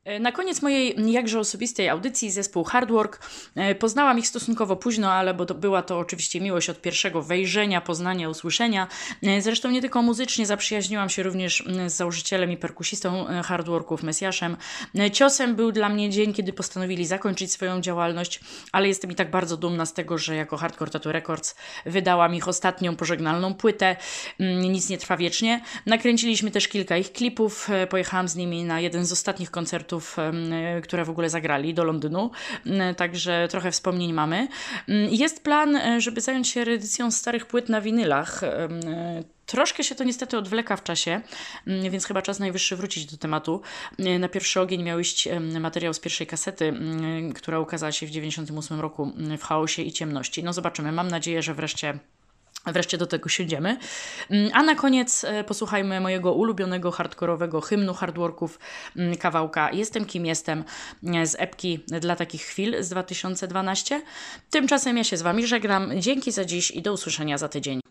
Na koniec mojej jakże osobistej audycji zespół Hardwork. Poznałam ich stosunkowo późno, ale była to oczywiście miłość od pierwszego wejrzenia, poznania, usłyszenia. Zresztą nie tylko muzycznie zaprzyjaźniłam się również z założycielem i perkusistą Hardworków, Mesjaszem. Ciosem był dla mnie dzień, kiedy postanowili zakończyć swoją działalność, ale jestem i tak bardzo dumna z tego, że jako Hardcore Tattoo Records wydałam ich ostatnią pożegnalną płytę. Nic nie trwa wiecznie. Nakręciliśmy też kilka ich klipów. Pojechałam z nimi na jeden z ostatnich koncertów, które w ogóle zagrali, do Londynu. Także trochę wspomnień mamy. Jest plan, żeby zająć się reedycją starych płyt na winylach. Troszkę się to niestety odwleka w czasie, więc chyba czas najwyższy wrócić do tematu. Na pierwszy ogień miał iść materiał z pierwszej kasety, która ukazała się w 1998 roku w chaosie i ciemności. No zobaczymy, mam nadzieję, że wreszcie do tego siądziemy. A na koniec posłuchajmy mojego ulubionego hardkorowego hymnu Hardworków, kawałka Jestem kim jestem z epki Dla takich chwil z 2012. Tymczasem ja się z Wami żegnam. Dzięki za dziś i do usłyszenia za tydzień.